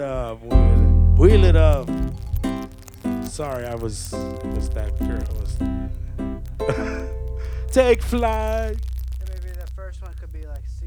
up. Wheel it up. Sorry, I was that girl. Take flight. Yeah, maybe the first one could be like